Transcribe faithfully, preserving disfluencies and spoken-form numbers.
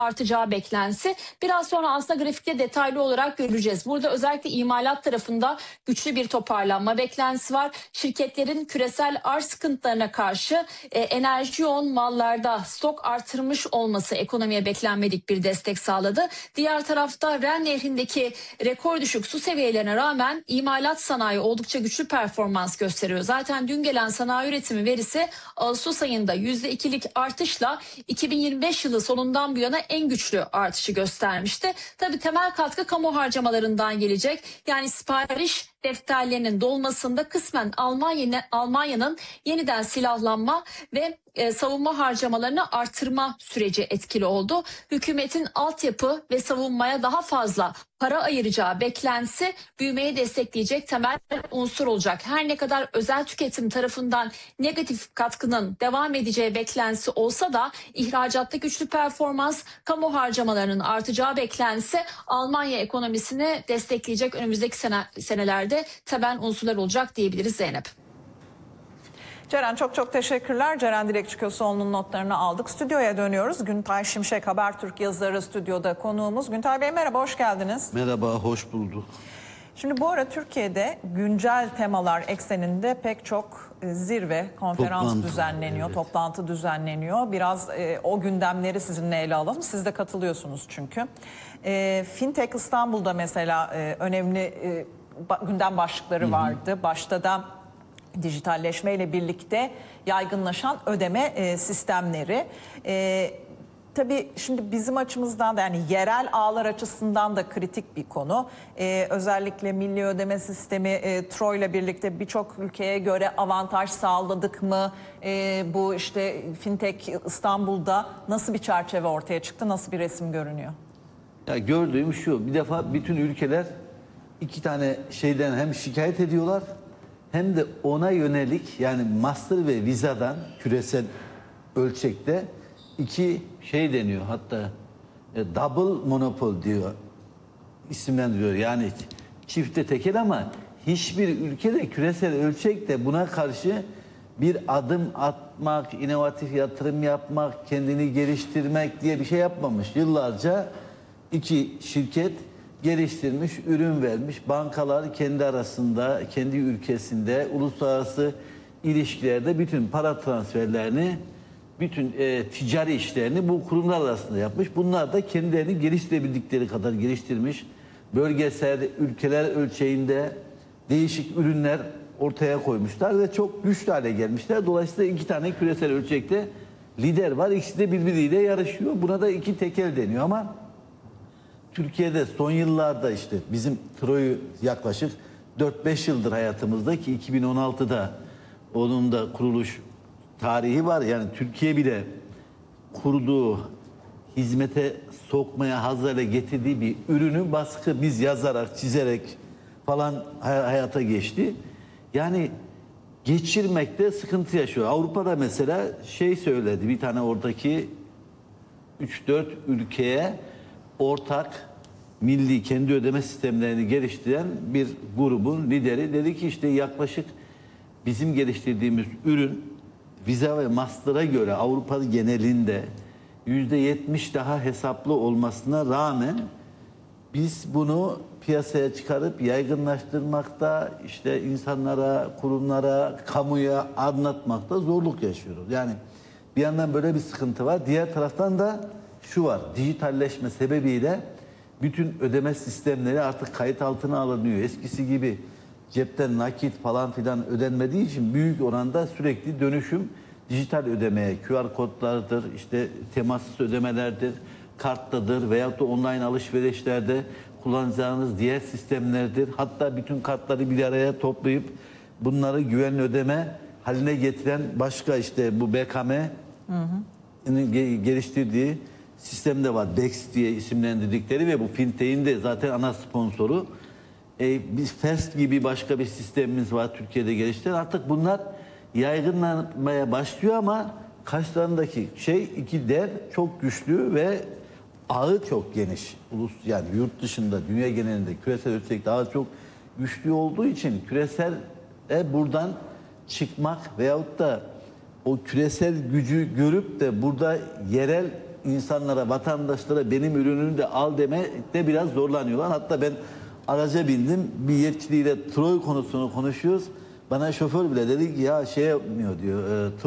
artacağı beklentisi. Biraz sonra aslında grafikte detaylı olarak göreceğiz. Burada özellikle imalat tarafında güçlü bir toparlanma beklentisi var. Şirketlerin küresel arz sıkıntılarına karşı e, enerji yoğun mallarda stok artırmış olması ekonomiye beklenmedik bir destek sağladı. Diğer tarafta Ren Nehri'ndeki rekor düşük su seviyelerine rağmen imalat sanayi oldukça güçlü performans gösteriyor. Zaten dün gelen sanayi üretimi verisi Ağustos ayında yüzde ikilik artışla iki bin yirmi beş yılı sonundan bu yana en güçlü artışı göstermişti. Tabii temel katkı kamu harcamalarından gelecek. Yani sipariş defterlerinin dolmasında kısmen Almanya, Almanya'nın yeniden silahlanma ve e, savunma harcamalarını artırma süreci etkili oldu. Hükümetin altyapı ve savunmaya daha fazla para ayıracağı beklentisi büyümeyi destekleyecek temel unsur olacak. Her ne kadar özel tüketim tarafından negatif katkının devam edeceği beklentisi olsa da ihracatta güçlü performans, kamu harcamalarının artacağı beklentisi Almanya ekonomisini destekleyecek önümüzdeki sene, senelerde temel unsurlar olacak diyebiliriz Zeynep. Ceren çok çok teşekkürler. Ceren Dilekçi-Köseoğlu'nun notlarını aldık. Stüdyoya dönüyoruz. Güntay Şimşek Habertürk yazarı stüdyoda konuğumuz. Güntay Bey merhaba, hoş geldiniz. Merhaba, hoş bulduk. Şimdi bu ara Türkiye'de güncel temalar ekseninde pek çok zirve, konferans Toplantı, düzenleniyor, evet. toplantı düzenleniyor. Biraz e, o gündemleri sizinle ele alalım. Siz de katılıyorsunuz çünkü. E, Fintech İstanbul'da mesela e, önemli e, gündem başlıkları Hı -hı. vardı. Başta da dijitalleşmeyle birlikte yaygınlaşan ödeme e, sistemleri. E, tabii şimdi bizim açımızdan da yani yerel ağlar açısından da kritik bir konu. E, özellikle milli ödeme sistemi e, T R O ile birlikte birçok ülkeye göre avantaj sağladık mı? E, bu işte Fintech İstanbul'da nasıl bir çerçeve ortaya çıktı? Nasıl bir resim görünüyor? Ya gördüğüm şu, bir defa bütün ülkeler iki tane şeyden hem şikayet ediyorlar hem de ona yönelik yani master ve vizadan küresel ölçekte iki şey deniyor, hatta e, double monopol diyor, isimlendiriyor. Yani çifte tekel ama hiçbir ülkede küresel ölçekte buna karşı bir adım atmak, inovatif yatırım yapmak, kendini geliştirmek diye bir şey yapmamış. Yıllarca iki şirket geliştirmiş, ürün vermiş. Bankalar kendi arasında, kendi ülkesinde, uluslararası ilişkilerde bütün para transferlerini, bütün e, ticari işlerini bu kurumlar arasında yapmış. Bunlar da kendilerini geliştirebildikleri kadar geliştirmiş. Bölgesel, ülkeler ölçeğinde değişik ürünler ortaya koymuşlar ve çok güçlü hale gelmişler. Dolayısıyla iki tane küresel ölçekte lider var. İkisi de birbiriyle yarışıyor. Buna da iki tekel deniyor ama Türkiye'de son yıllarda işte bizim T R O'yu yaklaşık dört beş yıldır hayatımızda ki iki bin on altıda onun da kuruluş tarihi var. Yani Türkiye bile kurduğu, hizmete sokmaya hazır hale getirdiği bir ürünü baskı biz yazarak, çizerek falan hayata geçti. Yani geçirmekte sıkıntı yaşıyor. Avrupa'da mesela şey söyledi, bir tane oradaki üç dört ülkeye ortak milli kendi ödeme sistemlerini geliştiren bir grubun lideri dedi ki işte yaklaşık bizim geliştirdiğimiz ürün Visa ve Master'a göre Avrupa genelinde yüzde yetmiş daha hesaplı olmasına rağmen biz bunu piyasaya çıkarıp yaygınlaştırmakta, işte insanlara, kurumlara, kamuya anlatmakta zorluk yaşıyoruz. Yani bir yandan böyle bir sıkıntı var. Diğer taraftan da şu var, dijitalleşme sebebiyle bütün ödeme sistemleri artık kayıt altına alınıyor. Eskisi gibi cepten nakit falan filan ödenmediği için büyük oranda sürekli dönüşüm dijital ödemeye, Q R kodlardır, işte temassız ödemelerdir, karttadır veyahut da online alışverişlerde kullanacağınız diğer sistemlerdir. Hatta bütün kartları bir araya toplayıp bunları güvenli ödeme haline getiren başka işte bu B K M'nin geliştirdiği sistem de var. B E X diye isimlendirdikleri ve bu Fintech'in de zaten ana sponsoru. E, biz First gibi başka bir sistemimiz var Türkiye'de geliştiren. Artık bunlar yaygınlanmaya başlıyor ama karşılarındaki şey iki dev çok güçlü ve ağı çok geniş. Ulus yani yurt dışında, dünya genelinde küresel ölçekte ağı çok güçlü olduğu için küresel e, buradan çıkmak veyahut da o küresel gücü görüp de burada yerel insanlara, vatandaşlara benim ürünümü de al demekte biraz zorlanıyorlar. Hatta ben araca bindim, bir yetkiliyle Troy konusunu konuşuyoruz. Bana şoför bile dedi ki ya şey yapmıyor diyor. E,